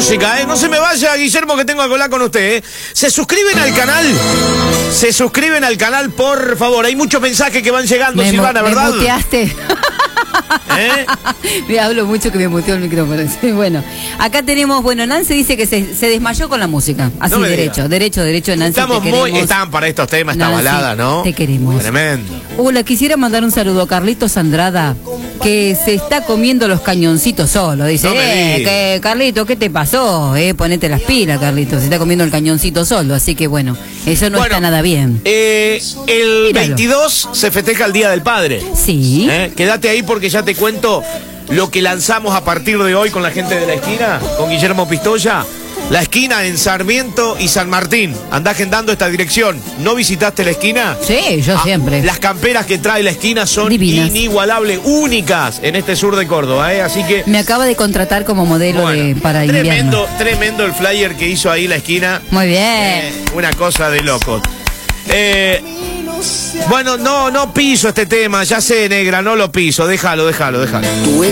música, ¿eh? No se me vaya, Guillermo, que tengo que hablar con usted, ¿eh? Se suscriben al canal, por favor. Hay muchos mensajes que van llegando, Silvana, ¿verdad? Me muteaste. ¿Eh? Me hablo mucho que me muteó el micrófono. Sí, bueno, acá tenemos, Nancy dice que se desmayó con la música. Así, No derecho, Nancy. Están para estos temas, esta Nancy, balada, ¿no? Te queremos. Tremendo. Hola, quisiera mandar un saludo a Carlitos Andrada, que se está comiendo los cañoncitos solo. Dice, No me digas. Carlitos, ¿qué te pasó? Ponete las pilas, Carlitos. Se está comiendo el cañoncito solo. Así que bueno, eso no está nada bien. El Míralo. 22 se festeja el Día del Padre. Sí. Quédate ahí porque ya te cuento lo que lanzamos a partir de hoy con la gente de la esquina, con Guillermo Pistoia. La esquina en Sarmiento y San Martín. Andá agendando esta dirección. ¿No visitaste la esquina? Sí, yo siempre. Las camperas que trae la esquina son divinas, inigualables, únicas en este sur de Córdoba, así que... Me acaba de contratar como modelo para invierno. Tremendo el flyer que hizo ahí la esquina. Muy bien. Una cosa de locos. Bueno, no piso este tema, ya sé, negra, no lo piso. Déjalo.